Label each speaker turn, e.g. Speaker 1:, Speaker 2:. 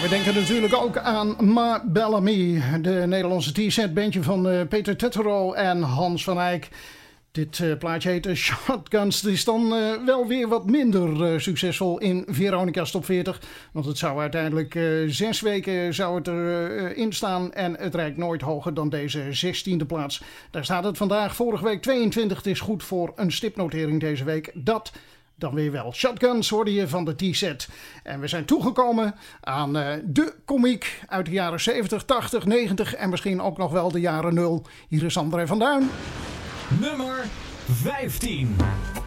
Speaker 1: We denken natuurlijk ook aan Ma Bellamy, de Nederlandse T-set bandje van Peter Tettero en Hans van Eyck. Dit plaatje heet Shotguns. Het is dan wel weer wat minder succesvol in Veronica's Top 40. Want het zou uiteindelijk 6 weken zou het erin staan. En het reikt nooit hoger dan deze 16e plaats. Daar staat het vandaag. Vorige week 22. Het is goed voor een stipnotering deze week. Dat dan weer wel. Shotguns hoorde je van de T-set. En we zijn toegekomen aan de komiek uit de jaren 70, 80, 90 en misschien ook nog wel de jaren 0. Hier is André van Duin.
Speaker 2: Nummer 15.